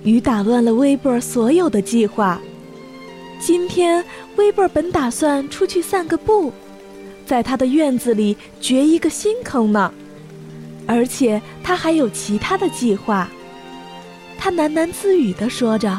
雨打乱了威伯所有的计划。今天威伯本打算出去散个步，在他的院子里掘一个新坑呢，而且他还有其他的计划。他喃喃自语地说着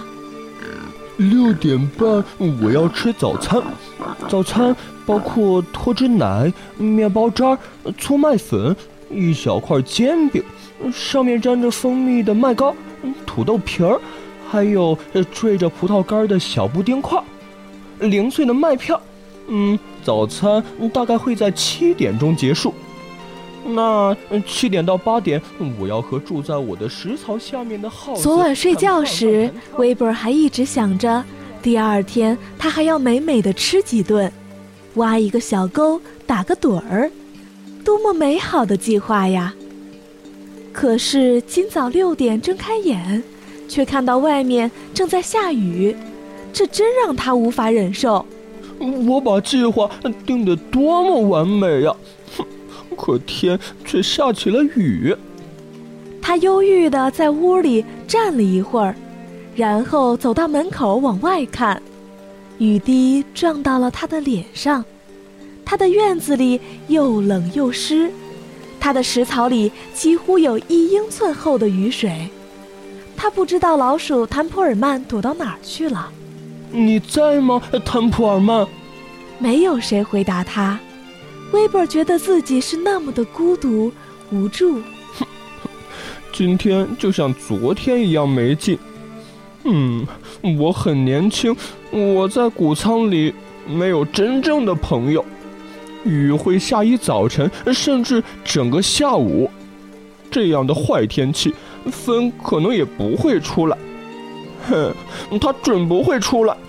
：6点半我要吃早餐，早餐包括脱脂奶、面包渣、粗麦粉、一小块煎饼，上面沾着蜂蜜的麦糕、土豆皮儿，还有缀着葡萄干的小布丁块，零碎的麦片。早餐大概会在7点钟结束。那7点到8点，我要和住在我的食槽下面的耗子。 昨晚睡觉时，威伯还一直想着，第二天他还要美美的吃几顿，挖一个小沟，打个盹儿，多么美好的计划呀！可是今早6点睁开眼，却看到外面正在下雨，这真让他无法忍受。 我把计划定得多么完美呀！可天却下起了雨。 他忧郁地在屋里站了一会儿，然后走到门口往外看，雨滴撞到了他的脸上。他的院子里又冷又湿，他的食槽里几乎有1英寸厚的雨水。他不知道老鼠坦普尔曼躲到哪儿去了。 你在吗，坦普尔曼？ 没有谁回答他。威伯觉得自己是那么的孤独无助。 今天就像昨天一样没劲。我很年轻，我在谷仓里没有真正的朋友。雨会下一早晨，甚至整个下午。这样的坏天气，风可能也不会出来。它准不会出来。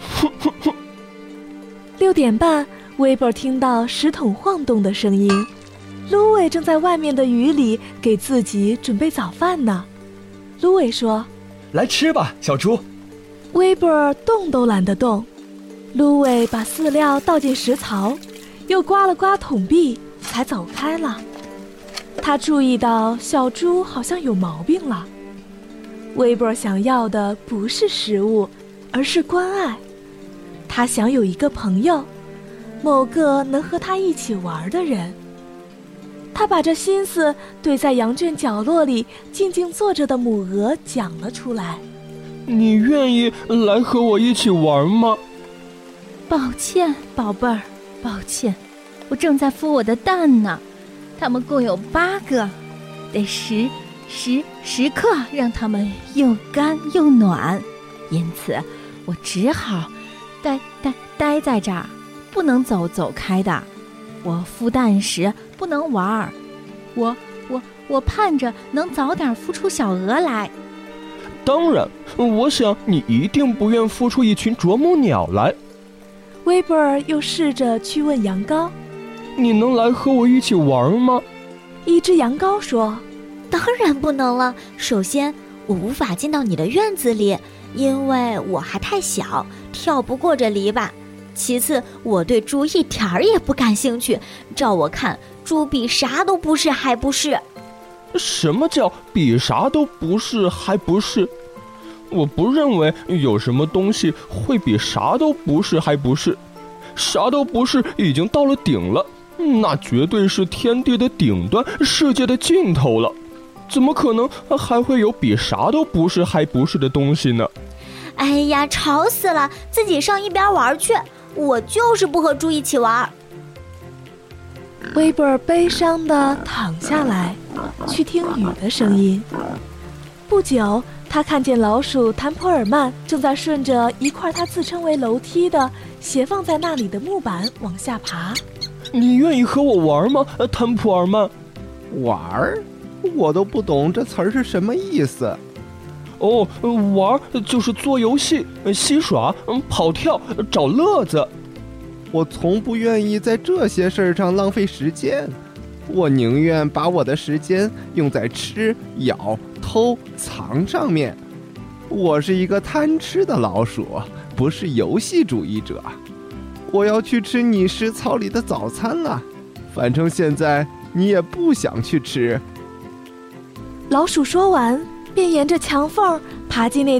6点半，威伯听到石桶晃动的声音，芦苇正在外面的雨里给自己准备早饭呢。芦苇说：“ 来吃吧，小猪。” 威伯动都懒得动。芦苇把饲料倒进食槽，又刮了刮桶壁，才走开了。他注意到小猪好像有毛病了。威伯想要的不是食物，而是关爱。他想有一个朋友，某个能和他一起玩的人。他把这心思对在羊圈角落里静静坐着的母鹅讲了出来。 你愿意来和我一起玩吗？ 抱歉，宝贝儿，抱歉，我正在孵我的蛋呢。它们共有8个，得时刻让它们又干又暖，因此我只好待在这儿，不能走开的。我孵蛋时不能玩，我盼着能早点孵出小鹅来。 当然，我想你一定不愿孵出一群啄木鸟来。 威伯尔又试着去问羊羔：“ 你能来和我一起玩吗？” 一只羊羔说：“ 当然不能了。首先，我无法进到你的院子里，因为我还太小，跳不过这篱笆。其次，我对猪一点儿也不感兴趣。照我看，猪比啥都不是，还不是。” 什么叫比啥都不是还不是？我不认为有什么东西会比啥都不是还不是。啥都不是已经到了顶了，那绝对是天地的顶端，世界的尽头了。怎么可能还会有比啥都不是还不是的东西呢？ 哎呀，吵死了，自己上一边玩去，我就是不和猪一起玩。 威伯尔悲伤地躺下来，去听雨的声音。不久，他看见老鼠坦普尔曼正在顺着一块他自称为楼梯的斜放在那里的木板往下爬。 你愿意和我玩吗，坦普尔曼？ 玩？我都不懂这词儿是什么意思。 哦，玩就是做游戏、戏耍、跑跳、找乐子。 我从不愿意在这些事儿上浪费时间，我宁愿把我的时间用在吃、咬、偷、藏上面。我是一个贪吃的老鼠，不是游戏主义者。我要去吃你食槽里的早餐了，反正现在你也不想去吃。 老鼠说完，便沿着墙缝爬进那